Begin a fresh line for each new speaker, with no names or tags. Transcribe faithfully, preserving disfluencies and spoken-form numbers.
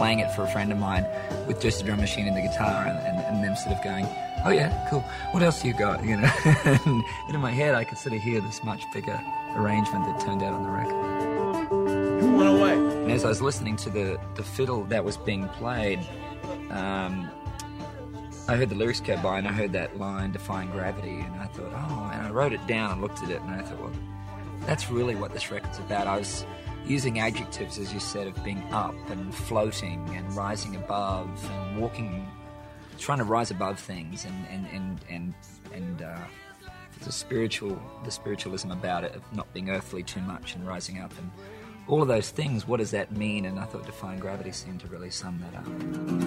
playing it for a friend of mine with just a drum machine and the guitar, and, and, and them sort of going, oh yeah, cool, what else do you got, you know? And in my head I could sort of hear this much bigger arrangement that turned out on the record.
You went away.
And as I was listening to the, the fiddle that was being played, um, I heard the lyrics go by and I heard that line, defying gravity, and I thought, oh, and I wrote it down and looked at it and I thought, well, that's really what this record's about. I was using adjectives, as you said, of being up and floating and rising above and walking, trying to rise above things, and and and and, and uh, the spiritual, the spiritualism about it, of not being earthly too much and rising up, and all of those things. What does that mean? And I thought defying gravity seemed to really sum that up.